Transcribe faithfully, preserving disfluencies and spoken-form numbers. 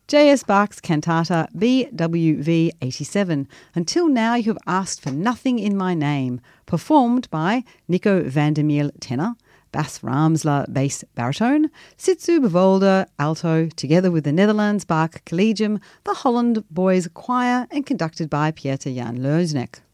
J S Bach's cantata B W V eighty-seven, Until Now You Have Asked for Nothing in My Name, performed by Nico van der Meel tenor, Bas Ramsler bass baritone, Sitsu Bevolder alto, together with the Netherlands Bach Collegium, the Holland Boys Choir, and conducted by Pieter Jan Leusnek.